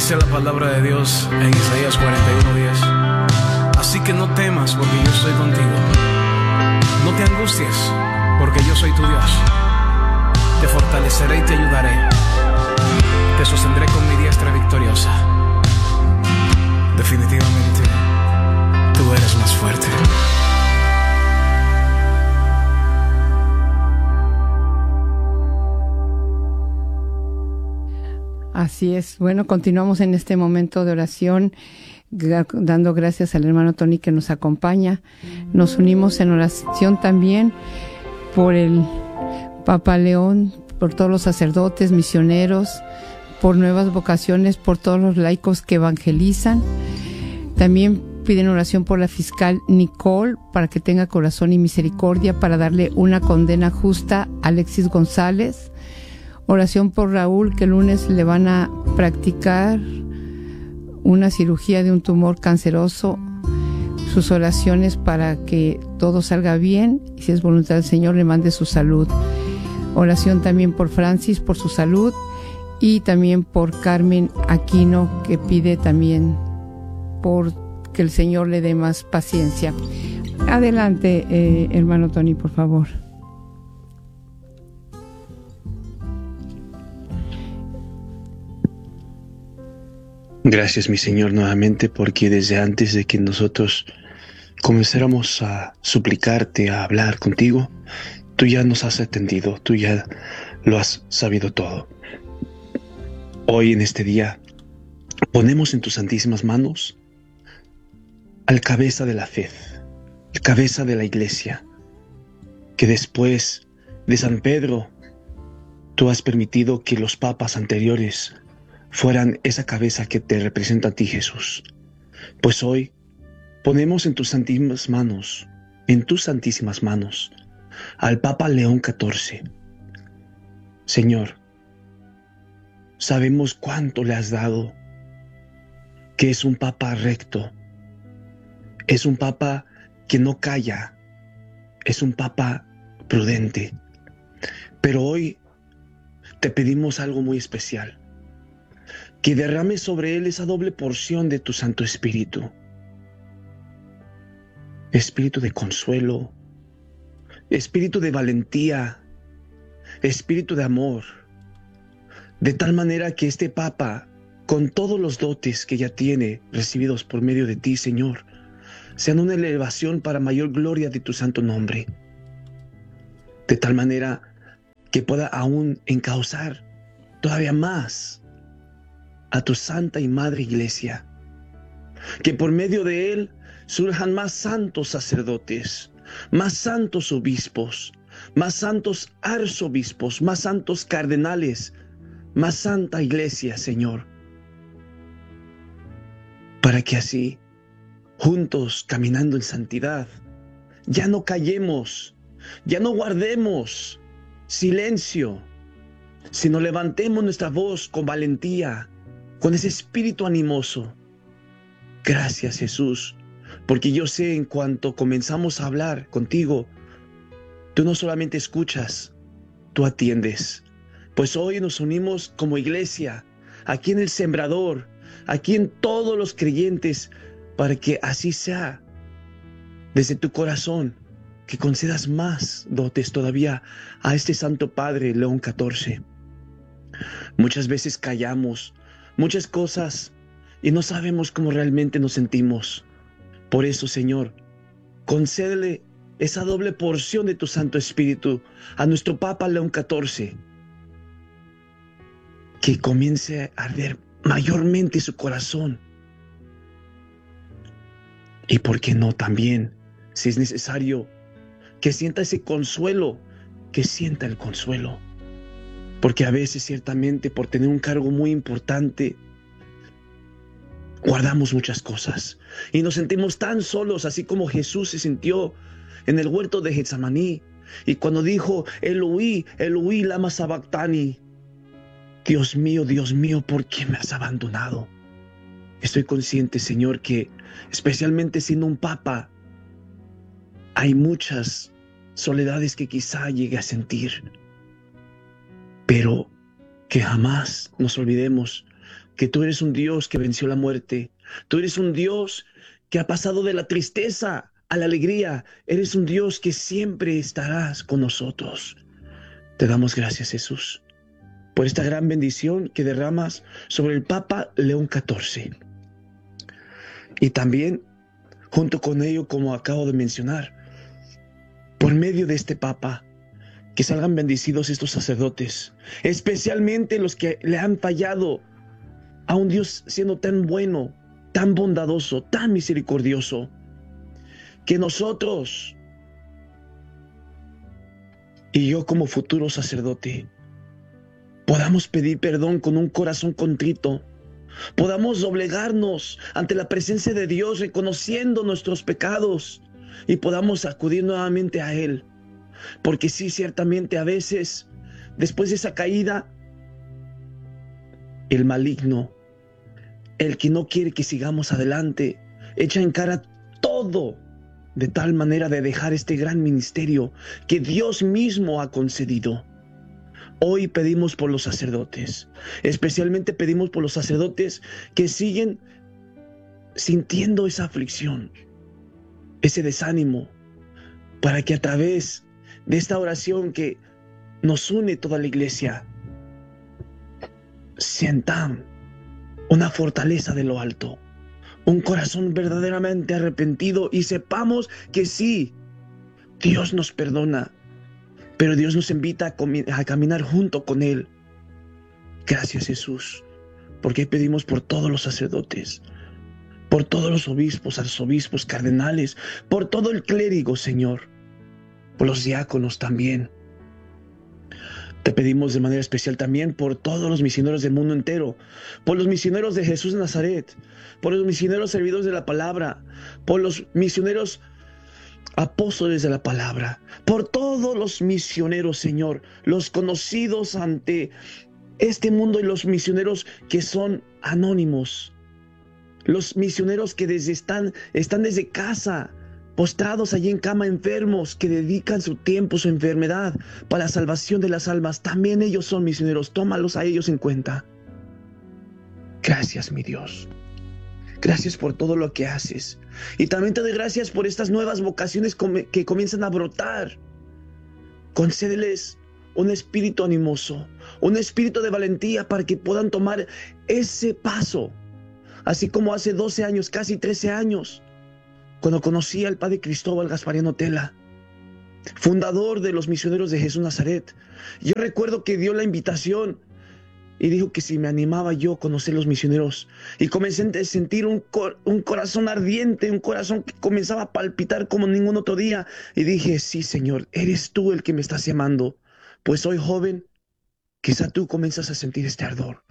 Dice la palabra de Dios en Isaías 41:10. Así que no temas, porque yo estoy contigo. No te angusties, porque yo soy tu Dios. Te fortaleceré y te ayudaré. Te sostendré con mi diestra victoriosa. Definitivamente, tú eres más fuerte. Así es. Bueno, continuamos en este momento de oración, dando gracias al hermano Tony que nos acompaña. Nos unimos en oración también por el Papa León, por todos los sacerdotes, misioneros, por nuevas vocaciones, por todos los laicos que evangelizan. También piden oración por la fiscal Nicole para que tenga corazón y misericordia para darle una condena justa a Alexis González. Oración por Raúl, que el lunes le van a practicar una cirugía de un tumor canceroso. Sus oraciones para que todo salga bien y, si es voluntad del Señor, le mande su salud. Oración también por Francis, por su salud, y también por Carmen Aquino, que pide también por que el Señor le dé más paciencia. Adelante, hermano Tony, por favor. Gracias, mi Señor, nuevamente, porque desde antes de que nosotros comenzáramos a suplicarte, a hablar contigo, tú ya nos has atendido, tú ya lo has sabido todo. Hoy, en este día, ponemos en tus santísimas manos al cabeza de la fe, el cabeza de la Iglesia, que después de San Pedro, tú has permitido que los papas anteriores fueran esa cabeza que te representa a ti, Jesús. Pues hoy ponemos en tus santísimas manos, al Papa León XIV. Señor, sabemos cuánto le has dado, que es un Papa recto, es un Papa que no calla, es un Papa prudente. Pero hoy te pedimos algo muy especial, que derrames sobre él esa doble porción de tu Santo Espíritu. Espíritu de consuelo, espíritu de valentía, espíritu de amor, de tal manera que este Papa, con todos los dotes que ya tiene recibidos por medio de ti, Señor, sean una elevación para mayor gloria de tu santo nombre, de tal manera que pueda aún encauzar todavía más a tu santa y madre Iglesia, que por medio de él surjan más santos sacerdotes, más santos obispos, más santos arzobispos, más santos cardenales, más santa Iglesia, Señor, para que así, juntos caminando en santidad, ya no callemos, ya no guardemos silencio, sino levantemos nuestra voz con valentía, con ese espíritu animoso. Gracias, Jesús, porque yo sé, en cuanto comenzamos a hablar contigo, tú no solamente escuchas, tú atiendes. Pues hoy nos unimos como iglesia, aquí en el Sembrador, aquí en todos los creyentes, para que así sea, desde tu corazón, que concedas más dotes todavía a este Santo Padre León XIV. Muchas veces callamos muchas cosas y no sabemos cómo realmente nos sentimos. Por eso, Señor, concédele esa doble porción de tu Santo Espíritu a nuestro Papa León XIV, que comience a arder mayormente su corazón. Y por qué no también, si es necesario, que sienta ese consuelo, que sienta el consuelo. Porque a veces, ciertamente, por tener un cargo muy importante, guardamos muchas cosas y nos sentimos tan solos, así como Jesús se sintió en el huerto de Getsemaní, y cuando dijo: Eloí, Eloí, lama sabactani, Dios mío, ¿por qué me has abandonado? Estoy consciente, Señor, que especialmente siendo un papa, hay muchas soledades que quizá llegue a sentir, pero que jamás nos olvidemos que tú eres un Dios que venció la muerte. Tú eres un Dios que ha pasado de la tristeza a la alegría. Eres un Dios que siempre estarás con nosotros. Te damos gracias, Jesús, por esta gran bendición que derramas sobre el Papa León XIV. Y también, junto con ello, como acabo de mencionar, por medio de este Papa, que salgan bendecidos estos sacerdotes, especialmente los que le han fallado a un Dios siendo tan bueno, tan bondadoso, tan misericordioso, que nosotros y yo como futuro sacerdote podamos pedir perdón con un corazón contrito, podamos doblegarnos ante la presencia de Dios reconociendo nuestros pecados y podamos acudir nuevamente a Él. Porque sí, ciertamente a veces, después de esa caída, el maligno, el que no quiere que sigamos adelante, echa en cara todo de tal manera de dejar este gran ministerio que Dios mismo ha concedido. Hoy pedimos por los sacerdotes, especialmente pedimos por los sacerdotes que siguen sintiendo esa aflicción, ese desánimo, para que a través de esta oración que nos une toda la iglesia, sientan una fortaleza de lo alto, un corazón verdaderamente arrepentido y sepamos que sí, Dios nos perdona, pero Dios nos invita a caminar junto con Él. Gracias, Jesús, porque pedimos por todos los sacerdotes, por todos los obispos, arzobispos, cardenales, por todo el clérigo, Señor, por los diáconos también. Te pedimos de manera especial también por todos los misioneros del mundo entero, por los misioneros de Jesús de Nazaret, por los misioneros servidores de la palabra, por los misioneros apóstoles de la palabra, por todos los misioneros, Señor, los conocidos ante este mundo y los misioneros que son anónimos, los misioneros que están desde casa, postrados allí en cama, enfermos, que dedican su tiempo, su enfermedad para la salvación de las almas. También ellos son misioneros, tómalos a ellos en cuenta. Gracias, mi Dios. Gracias por todo lo que haces. Y también te doy gracias por estas nuevas vocaciones que comienzan a brotar. Concédeles un espíritu animoso, un espíritu de valentía para que puedan tomar ese paso. Así como hace 12 años, casi 13 años, cuando conocí al padre Cristóbal Gaspariano Tela, fundador de los misioneros de Jesús Nazaret. Yo recuerdo que dio la invitación y dijo que si me animaba yo a conocer los misioneros. Y comencé a sentir un corazón ardiente, un corazón que comenzaba a palpitar como ningún otro día. Y dije, sí, Señor, eres tú el que me estás llamando. Pues soy joven, quizá tú comienzas a sentir este ardor.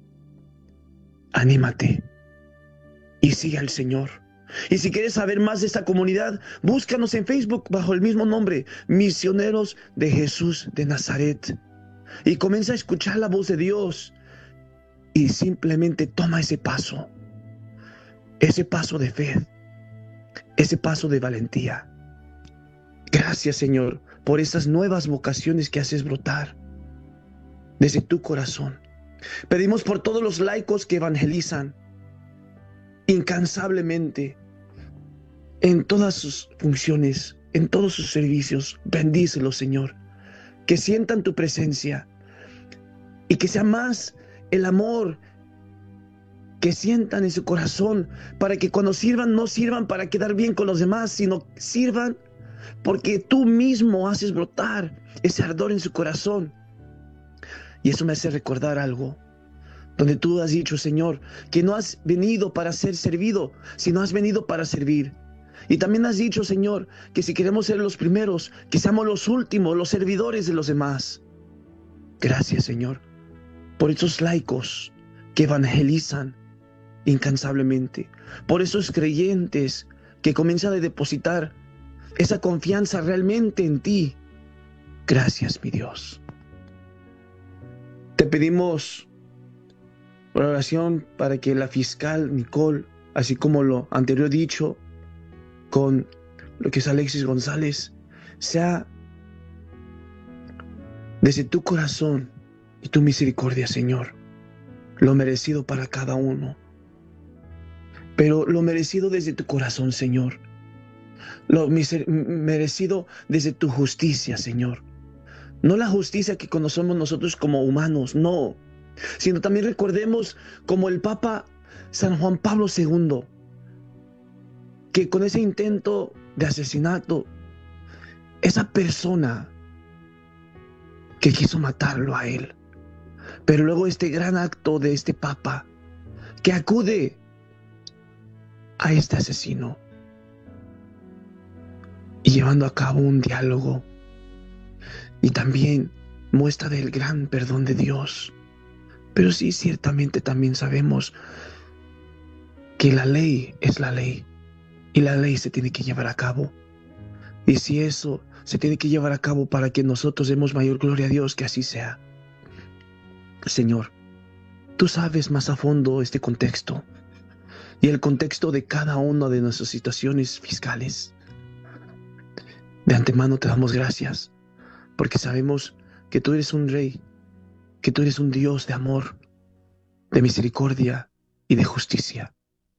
Anímate y sigue al Señor. Y si quieres saber más de esta comunidad, búscanos en Facebook bajo el mismo nombre, Misioneros de Jesús de Nazaret. Y comienza a escuchar la voz de Dios y simplemente toma ese paso de fe, ese paso de valentía. Gracias, Señor, por estas nuevas vocaciones que haces brotar desde tu corazón. Pedimos por todos los laicos que evangelizan incansablemente en todas sus funciones, en todos sus servicios. Bendícelos, Señor, que sientan tu presencia y que sea más el amor que sientan en su corazón, para que cuando sirvan no sirvan para quedar bien con los demás, sino sirvan porque tú mismo haces brotar ese ardor en su corazón. Y eso me hace recordar algo donde tú has dicho, Señor, que no has venido para ser servido, sino has venido para servir. Y también has dicho, Señor, que si queremos ser los primeros, que seamos los últimos, los servidores de los demás. Gracias, Señor, por esos laicos que evangelizan incansablemente, por esos creyentes que comienzan a depositar esa confianza realmente en ti. Gracias, mi Dios. Te pedimos oración para que la fiscal Nicole, así como lo anterior dicho con lo que es Alexis González, sea desde tu corazón y tu misericordia, Señor, lo merecido para cada uno, pero lo merecido desde tu corazón, Señor. Lo merecido desde tu justicia, Señor. No la justicia que conocemos nosotros como humanos, no, sino también recordemos como el Papa San Juan Pablo II, que con ese intento de asesinato, esa persona que quiso matarlo a él, pero luego este gran acto de este Papa que acude a este asesino y llevando a cabo un diálogo y también muestra del gran perdón de Dios. Pero sí, ciertamente también sabemos que la ley es la ley y la ley se tiene que llevar a cabo. Y si eso se tiene que llevar a cabo para que nosotros demos mayor gloria a Dios, que así sea. Señor, tú sabes más a fondo este contexto y el contexto de cada una de nuestras situaciones fiscales. De antemano te damos gracias porque sabemos que tú eres un rey, que tú eres un Dios de amor, de misericordia y de justicia.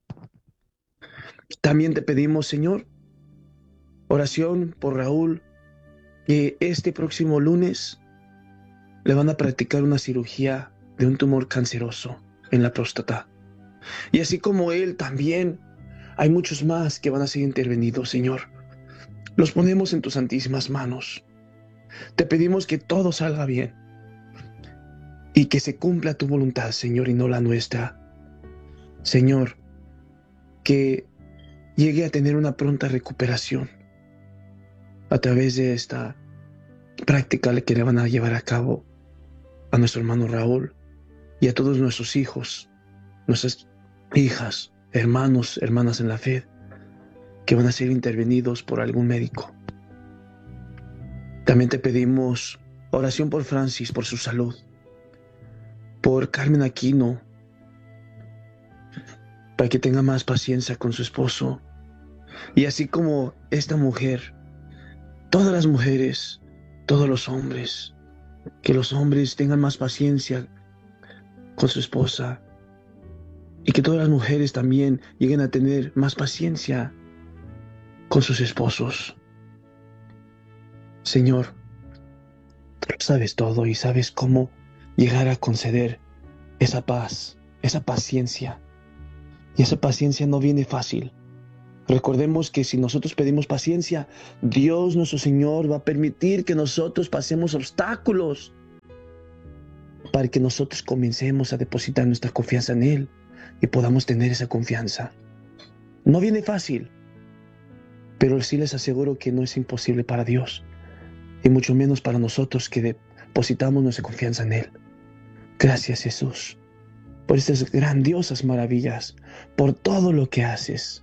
También te pedimos, Señor, oración por Raúl, que este próximo lunes le van a practicar una cirugía de un tumor canceroso en la próstata. Y así como él, también hay muchos más que van a ser intervenidos, Señor. Los ponemos en tus santísimas manos. Te pedimos que todo salga bien y que se cumpla tu voluntad, Señor, y no la nuestra. Señor, que llegue a tener una pronta recuperación a través de esta práctica que le van a llevar a cabo a nuestro hermano Raúl y a todos nuestros hijos, nuestras hijas, hermanos, hermanas en la fe, que van a ser intervenidos por algún médico. También te pedimos oración por Francis, por su salud, por Carmen Aquino, para que tenga más paciencia con su esposo. Y así como esta mujer, todas las mujeres, todos los hombres, que los hombres tengan más paciencia con su esposa y que todas las mujeres también lleguen a tener más paciencia con sus esposos. Señor, tú lo sabes todo y sabes cómo llegar a conceder esa paz, esa paciencia. Y esa paciencia no viene fácil. Recordemos que si nosotros pedimos paciencia, Dios nuestro Señor va a permitir que nosotros pasemos obstáculos para que nosotros comencemos a depositar nuestra confianza en Él y podamos tener esa confianza. No viene fácil, pero sí les aseguro que no es imposible para Dios y mucho menos para nosotros que depositamos nuestra confianza en Él. Gracias, Jesús, por estas grandiosas maravillas, por todo lo que haces.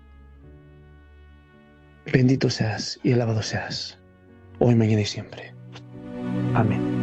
Bendito seas y alabado seas, hoy, mañana y siempre. Amén.